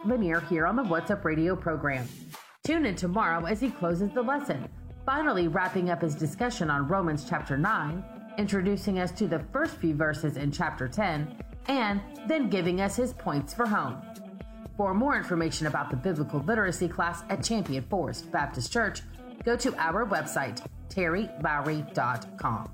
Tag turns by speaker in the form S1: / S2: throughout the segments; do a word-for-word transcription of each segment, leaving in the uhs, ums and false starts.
S1: Lanier here on the What's Up Radio program. Tune in tomorrow as he closes the lesson, finally wrapping up his discussion on Romans chapter nine, introducing us to the first few verses in chapter ten, and then giving us his points for home. For more information about the biblical literacy class at Champion Forest Baptist Church, go to our website, terry lowry dot com.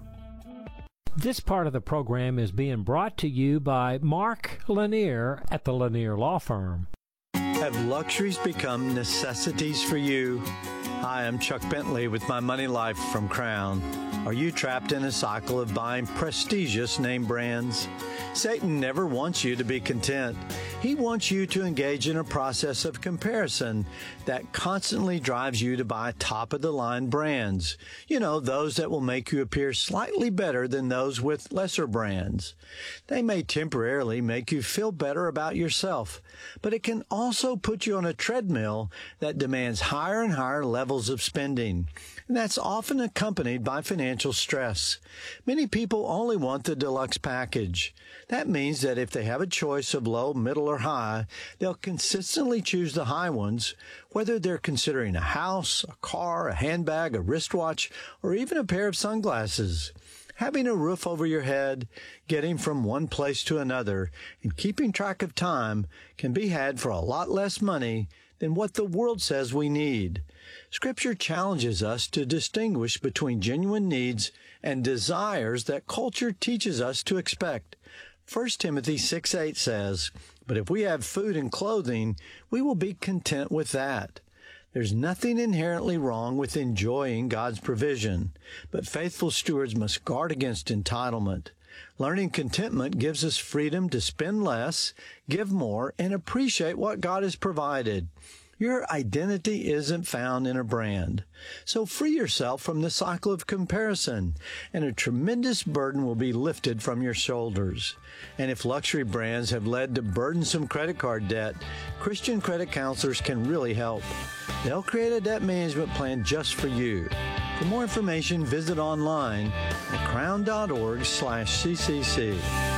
S2: This part of the program is being brought to you by Mark Lanier at the Lanier Law Firm.
S3: Have luxuries become necessities for you? Hi, I'm Chuck Bentley with My Money Life from Crown. Are you trapped in a cycle of buying prestigious name brands? Satan never wants you to be content. He wants you to engage in a process of comparison that constantly drives you to buy top-of-the-line brands. You know, those that will make you appear slightly better than those with lesser brands. They may temporarily make you feel better about yourself, but it can also put you on a treadmill that demands higher and higher levels of spending. And that's often accompanied by financial stress. Many people only want the deluxe package. That means that if they have a choice of low, middle, or high, they'll consistently choose the high ones, whether they're considering a house, a car, a handbag, a wristwatch, or even a pair of sunglasses. Having a roof over your head, getting from one place to another, and keeping track of time can be had for a lot less money than what the world says we need. Scripture challenges us to distinguish between genuine needs and desires that culture teaches us to expect. First Timothy six eight says, "But if we have food and clothing, we will be content with that." There's nothing inherently wrong with enjoying God's provision, but faithful stewards must guard against entitlement. Learning contentment gives us freedom to spend less, give more, and appreciate what God has provided. Your identity isn't found in a brand. So free yourself from the cycle of comparison, and a tremendous burden will be lifted from your shoulders. And if luxury brands have led to burdensome credit card debt, Christian credit counselors can really help. They'll create a debt management plan just for you. For more information, visit online at crown.org slash ccc.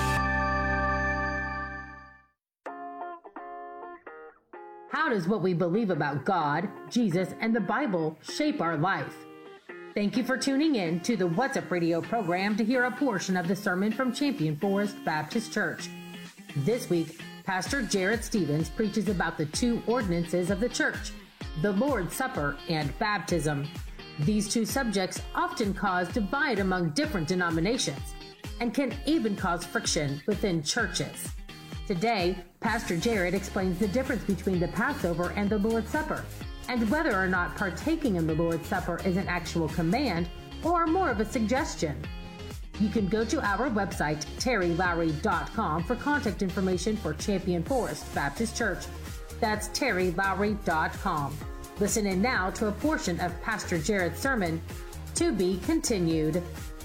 S1: How does what we believe about God, Jesus, and the Bible shape our life? Thank you for tuning in to the What's Up Radio program to hear a portion of the sermon from Champion Forest Baptist Church. This week, Pastor Jared Stevens preaches about the two ordinances of the church, the Lord's Supper and baptism. These two subjects often cause divide among different denominations and can even cause friction within churches. Today, Pastor Jared explains the difference between the Passover and the Lord's Supper, and whether or not partaking in the Lord's Supper is an actual command or more of a suggestion. You can go to our website, terry lowry dot com, for contact information for Champion Forest Baptist Church. That's terry lowry dot com. Listen in now to a portion of Pastor Jared's sermon, to be continued.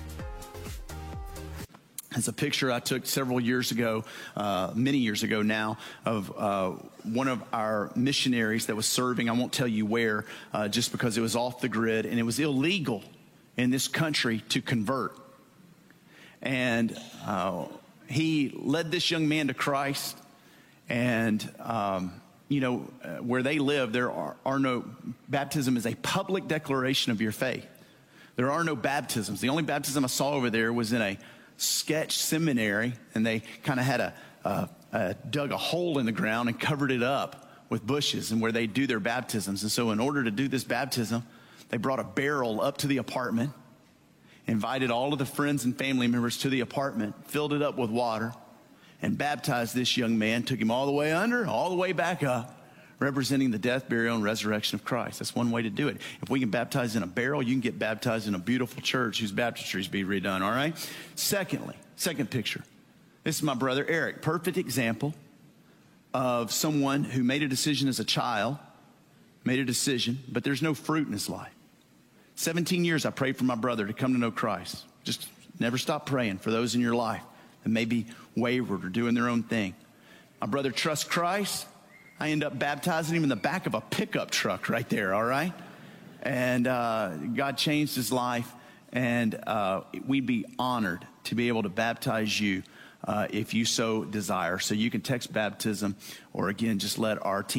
S4: It's a picture I took several years ago, uh, many years ago now, of uh, one of our missionaries that was serving. I won't tell you where, uh, just because it was off the grid, and it was illegal in this country to convert. And uh, he led this young man to Christ, and um, you know, uh, where they live, there are, are no, baptism is a public declaration of your faith. There are no baptisms. The only baptism I saw over there was in a sketch seminary, and they kind of had a, uh, uh, dug a hole in the ground and covered it up with bushes, and where they do their baptisms. And so in order to do this baptism, they brought a barrel up to the apartment, invited all of the friends and family members to the apartment, filled it up with water, and baptized this young man, took him all the way under, all the way back up, representing the death, burial, and resurrection of Christ. That's one way to do it. If we can baptize in a barrel, you can get baptized in a beautiful church whose baptistries be redone, all right? Secondly, second picture. This is my brother Eric. Perfect example of someone who made a decision as a child, made a decision, but there's no fruit in his life. seventeen years I prayed for my brother to come to know Christ. Just never stop praying for those in your life that may be wayward or doing their own thing. My brother trusts Christ. I end up baptizing him in the back of a pickup truck right there, all right? And uh, God changed his life, and uh, we'd be honored to be able to baptize you uh, if you so desire. So you can text baptism, or again, just let our team